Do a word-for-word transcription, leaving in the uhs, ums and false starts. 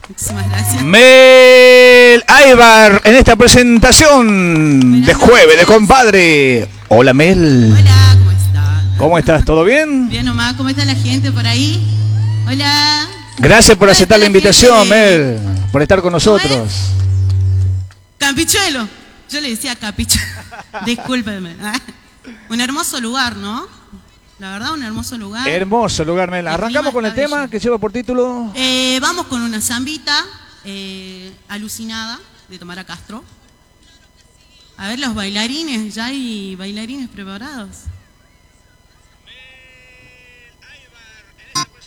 Muchísimas gracias. Mel Aybar en esta presentación Buenas de jueves noches. De compadre. Hola Mel. Hola, ¿cómo estás? ¿Cómo estás? ¿Todo bien? Bien nomás, ¿cómo está la gente por ahí? Hola. Gracias por aceptar la, la invitación, Mel, por estar con nosotros. Campichuelo. Yo le decía Capichuelo. Discúlpeme. Un hermoso lugar, ¿no? La verdad, un hermoso lugar. Hermoso lugar, Mel. Arrancamos con el tema bello. Que lleva por título. Eh, vamos con una zambita eh, alucinada de Tamara Castro. A ver, los bailarines, ¿ya hay bailarines preparados?